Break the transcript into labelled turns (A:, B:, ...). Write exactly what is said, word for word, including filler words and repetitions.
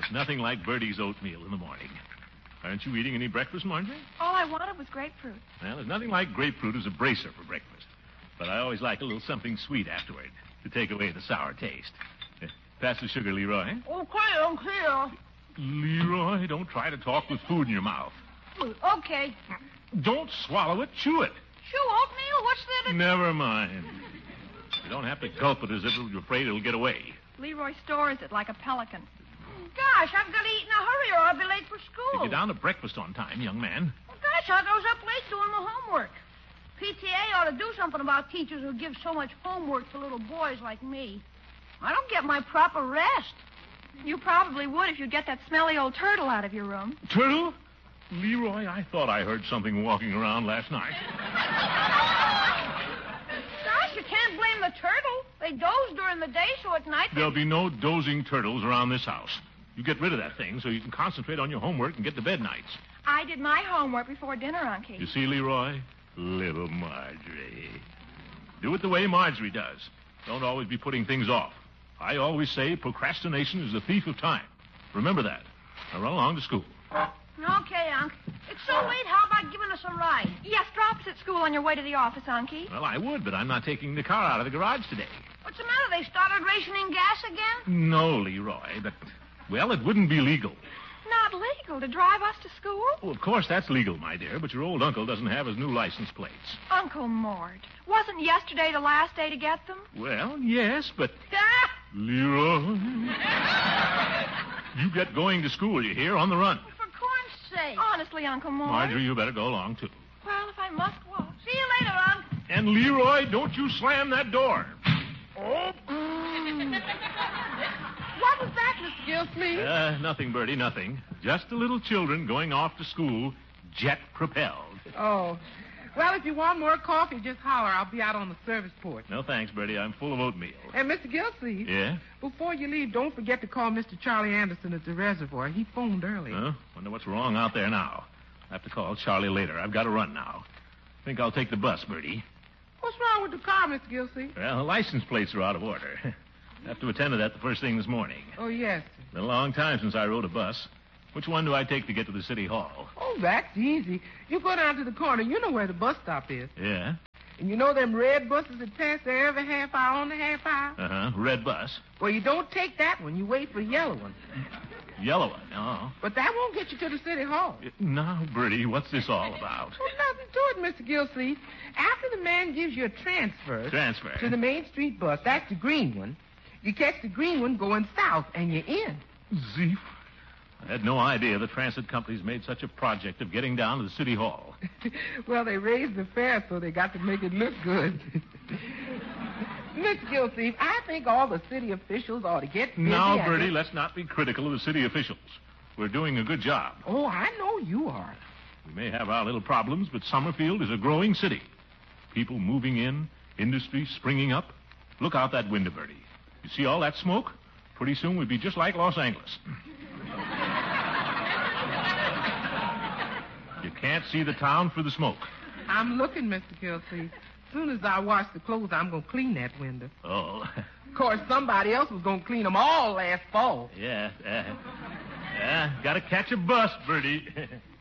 A: Yes, nothing like Bertie's oatmeal in the morning. Aren't you eating any breakfast, Marjorie?
B: All I wanted was grapefruit.
A: Well, there's nothing like grapefruit as a bracer for breakfast. But I always like a little something sweet afterward to take away the sour taste. Uh, pass the sugar, Leroy.
C: Okay, Uncle.
A: Leroy, don't try to talk with food in your mouth.
C: Okay.
A: Don't swallow it, chew it.
C: Chew oatmeal? What's that?
A: Never mind. You don't have to gulp it as if you're afraid it'll get away.
B: Leroy stores it like a pelican.
C: Gosh, I've got to eat in a hurry or I'll be late for school.
A: Get down to breakfast on time, young man.
C: Well, gosh, I goes up late doing my homework. P T A ought to do something about teachers who give so much homework to little boys like me. I don't get my proper rest.
B: You probably would if you'd get that smelly old turtle out of your room.
A: Turtle? Leroy, I thought I heard something walking around last night.
C: Gosh, you can't blame the turtle. They doze during the day, so at night... They...
A: There'll be no dozing turtles around this house. You get rid of that thing so you can concentrate on your homework and get to bed nights.
B: I did my homework before dinner, Unky.
A: You see, Leroy? Little Marjorie. Do it the way Marjorie does. Don't always be putting things off. I always say procrastination is the thief of time. Remember that. Now run along to school.
C: Okay, Unc. It's so late, how about giving us a ride?
B: Yes, drop us at school on your way to the office, Unky.
A: Well, I would, but I'm not taking the car out of the garage today.
C: What's the matter? They started rationing gas again?
A: No, Leroy, but, well, it wouldn't be legal.
B: Not legal to drive us to school?
A: Oh, of course, that's legal, my dear, but your old uncle doesn't have his new license plates.
B: Uncle Mort, wasn't yesterday the last day to get them?
A: Well, yes, but... Leroy... You get going to school, you hear, on the run.
C: For corn's sake.
B: Honestly, Uncle Mort.
A: Marjorie, you better go along, too.
B: Well, if I must walk.
C: See you later, Unc.
A: And Leroy, don't you slam that door.
C: Oh.
D: What was that, Mister Gilsleeve?
A: Uh, nothing, Bertie, nothing. Just the little children going off to school, jet-propelled.
D: Oh. Well, if you want more coffee, just holler. I'll be out on the service porch.
A: No, thanks, Bertie. I'm full of oatmeal.
D: And Mister Gilsleeve.
A: Yeah?
D: Before you leave, don't forget to call Mister Charlie Anderson at the reservoir. He phoned early.
A: Huh? Wonder what's wrong out there now. I have to call Charlie later. I've got to run now. Think I'll take the bus, Bertie.
D: What's wrong with the car, Mister Gilsleeve?
A: Well, the license plates are out of order. Have to attend to that the first thing this morning.
D: Oh, yes.
A: Been a long time since I rode a bus. Which one do I take to get to the city hall?
D: Oh, that's easy. You go down to the corner. You know where the bus stop is.
A: Yeah?
D: And you know them red buses that pass there every half hour on the half hour?
A: Uh-huh. Red bus.
D: Well, you don't take that one. You wait for the yellow one.
A: Yellow one, oh.
D: But that won't get you to the city hall.
A: Now, Bertie, what's this all about?
D: Well, nothing to it, Mister Gilsleeve. After the man gives you a transfer...
A: Transfer?
D: To the Main Street bus, that's the green one. You catch the green one going south, and you're in.
A: Zeef. I had no idea the transit companies made such a project of getting down to the city hall.
D: Well, they raised the fare, so they got to make it look good. Mister Gilsleeve, I think all the city officials ought to get busy.
A: Now, Bertie, let's not be critical of the city officials. We're doing a good job.
D: Oh, I know you are.
A: We may have our little problems, but Summerfield is a growing city. People moving in, industry springing up. Look out that window, Bertie. You see all that smoke? Pretty soon we'll be just like Los Angeles. You can't see the town for the smoke.
D: I'm looking, Mister Gilsleeve. As soon as I wash the clothes, I'm going to clean that window.
A: Oh.
D: Of course, somebody else was going to clean them all last fall.
A: Yeah. Uh, yeah. Got to catch a bus, Bertie.